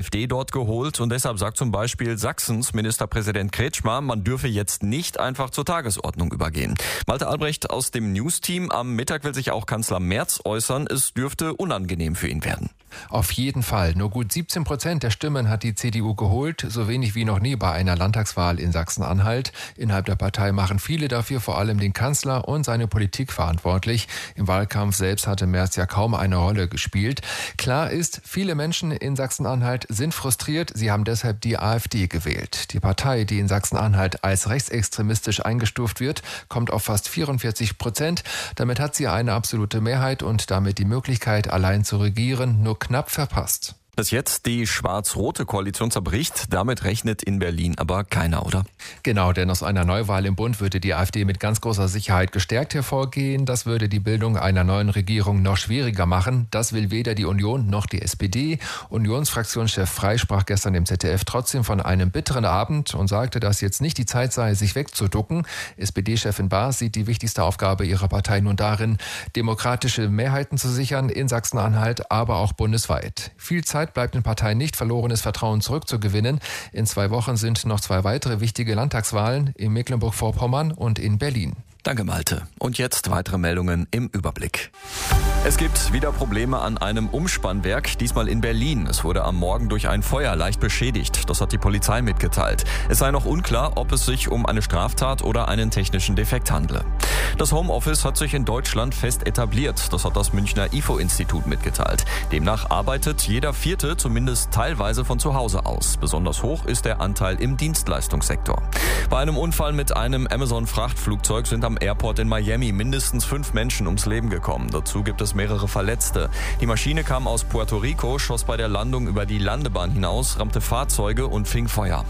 AfD dort geholt und deshalb sagt zum Beispiel Sachsens Ministerpräsident Kretschmer, man dürfe jetzt nicht einfach zur Tagesordnung übergehen. Malte Albrecht aus dem News-Team, am Mittag will sich auch Kanzler Merz äußern, es dürfte unangenehm für ihn werden. Auf jeden Fall. Nur gut 17% der Stimmen hat die CDU geholt, so wenig wie noch nie bei einer Landtagswahl in Sachsen-Anhalt. Innerhalb der Partei machen viele dafür vor allem den Kanzler und seine Politik verantwortlich. Im Wahlkampf selbst hatte Merz ja kaum eine Rolle gespielt. Klar ist, viele Menschen in Sachsen-Anhalt sind frustriert. Sie haben deshalb die AfD gewählt. Die Partei, die in Sachsen-Anhalt als rechtsextremistisch eingestuft wird, kommt auf fast 44%. Damit hat sie eine absolute Mehrheit und damit die Möglichkeit, allein zu regieren, nur knapp verpasst. Dass jetzt die schwarz-rote Koalition zerbricht, damit rechnet in Berlin aber keiner, oder? Genau, denn aus einer Neuwahl im Bund würde die AfD mit ganz großer Sicherheit gestärkt hervorgehen. Das würde die Bildung einer neuen Regierung noch schwieriger machen. Das will weder die Union noch die SPD. Unionsfraktionschef Frey sprach gestern im ZDF trotzdem von einem bitteren Abend und sagte, dass jetzt nicht die Zeit sei, sich wegzuducken. SPD-Chefin Baas sieht die wichtigste Aufgabe ihrer Partei nun darin, demokratische Mehrheiten zu sichern in Sachsen-Anhalt, aber auch bundesweit. Viel Zeit bleibt den Parteien nicht, verlorenes Vertrauen zurückzugewinnen. In 2 Wochen sind noch 2 weitere wichtige Landtagswahlen in Mecklenburg-Vorpommern und in Berlin. Danke, Malte. Und jetzt weitere Meldungen im Überblick. Es gibt wieder Probleme an einem Umspannwerk, diesmal in Berlin. Es wurde am Morgen durch ein Feuer leicht beschädigt. Das hat die Polizei mitgeteilt. Es sei noch unklar, ob es sich um eine Straftat oder einen technischen Defekt handle. Das Homeoffice hat sich in Deutschland fest etabliert. Das hat das Münchner IFO-Institut mitgeteilt. Demnach arbeitet jeder Vierte zumindest teilweise von zu Hause aus. Besonders hoch ist der Anteil im Dienstleistungssektor. Bei einem Unfall mit einem Amazon-Frachtflugzeug sind am Airport in Miami mindestens 5 Menschen ums Leben gekommen. Dazu gibt es mehrere Verletzte. Die Maschine kam aus Puerto Rico, schoss bei der Landung über die Landebahn hinaus, rammte Fahrzeuge und fing Feuer.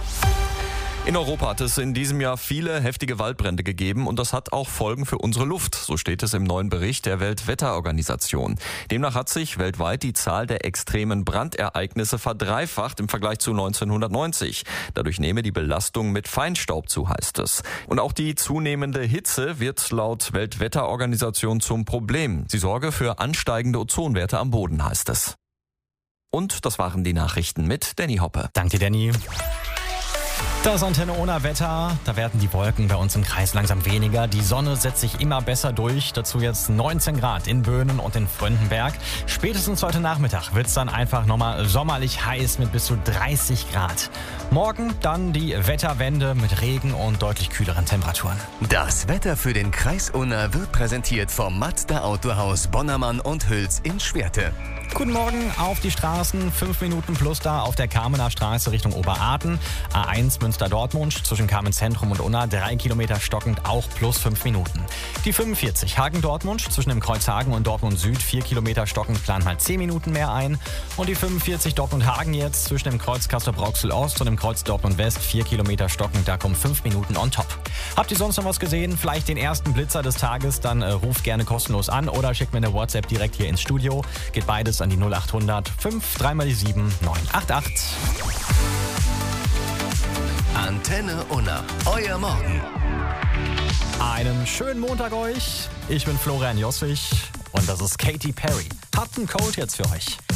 In Europa hat es in diesem Jahr viele heftige Waldbrände gegeben und das hat auch Folgen für unsere Luft. So steht es im neuen Bericht der Weltwetterorganisation. Demnach hat sich weltweit die Zahl der extremen Brandereignisse verdreifacht im Vergleich zu 1990. Dadurch nehme die Belastung mit Feinstaub zu, heißt es. Und auch die zunehmende Hitze wird laut Weltwetterorganisation zum Problem. Sie sorge für ansteigende Ozonwerte am Boden, heißt es. Und das waren die Nachrichten mit Danny Hoppe. Danke dir, Danny. Das Antenne Ona Wetter, da werden die Wolken bei uns im Kreis langsam weniger. Die Sonne setzt sich immer besser durch. Dazu jetzt 19 Grad in Böhnen und in Fröndenberg. Spätestens heute Nachmittag wird es dann einfach nochmal sommerlich heiß mit bis zu 30 Grad. Morgen dann die Wetterwende mit Regen und deutlich kühleren Temperaturen. Das Wetter für den Kreis Unna wird präsentiert vom Mazda Autohaus Bonnermann und Hüls in Schwerte. Guten Morgen auf die Straßen, 5 Minuten plus da auf der Kamener Straße Richtung Oberarten. A1 Münster-Dortmund zwischen Kamenz-Zentrum und Unna, 3 Kilometer stockend, auch plus 5 Minuten. Die 45 Hagen-Dortmund zwischen dem Kreuz Hagen und Dortmund Süd, 4 Kilometer stockend, planen mal 10 Minuten mehr ein. Und die 45 Dortmund-Hagen jetzt zwischen dem Kreuz Castrop-Rauxel-Ost und dem Kreuz Dortmund-West, 4 Kilometer stockend, da kommen 5 Minuten on top. Habt ihr sonst noch was gesehen? Vielleicht den ersten Blitzer des Tages? Dann ruft gerne kostenlos an oder schickt mir eine WhatsApp direkt hier ins Studio. Geht beides an die 0800 5 3 mal die 7 988. Antenne Unna, euer Morgen. Einen schönen Montag euch. Ich bin Florian Josswig und das ist Katy Perry. Habt einen Code jetzt für euch.